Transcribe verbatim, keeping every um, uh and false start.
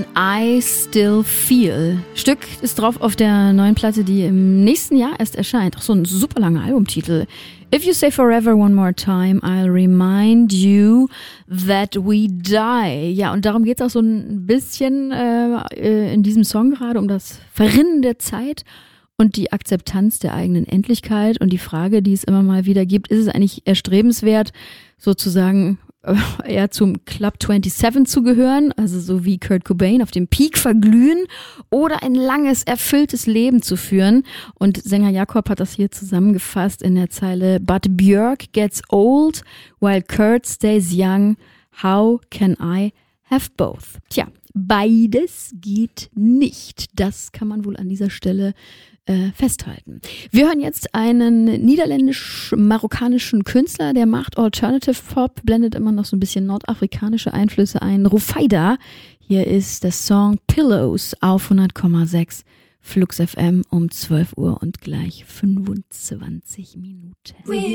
I Still Feel. Stück ist drauf auf der neuen Platte, die im nächsten Jahr erst erscheint. Auch so ein super langer Albumtitel. If you say forever one more time, I'll remind you that we die. Ja, und darum geht's auch so ein bisschen äh, in diesem Song gerade, um das Verrinnen der Zeit und die Akzeptanz der eigenen Endlichkeit. Und die Frage, die es immer mal wieder gibt, ist es eigentlich erstrebenswert, sozusagen eher zum Club siebenundzwanzig zu gehören, also so wie Kurt Cobain auf dem Peak verglühen oder ein langes, erfülltes Leben zu führen. Und Sänger Jakob hat das hier zusammengefasst in der Zeile But Björk gets old while Kurt stays young. How can I have both? Tja, beides geht nicht. Das kann man wohl an dieser Stelle äh, festhalten. Wir hören jetzt einen niederländisch-marokkanischen Künstler, der macht Alternative Pop, blendet immer noch so ein bisschen nordafrikanische Einflüsse ein. Rufaidah. Hier ist der Song Pillows auf hundert Komma sechs Flux F M um zwölf Uhr und gleich fünfundzwanzig Minuten.